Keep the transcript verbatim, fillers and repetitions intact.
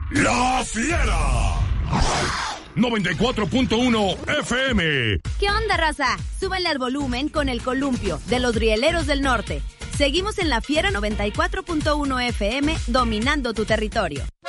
La Fiera. noventa y cuatro punto uno F M. ¿Qué onda, raza? Súbanle al volumen con El Columpio, de los Rieleros del Norte. Seguimos en La Fiera noventa y cuatro punto uno F M, dominando tu territorio.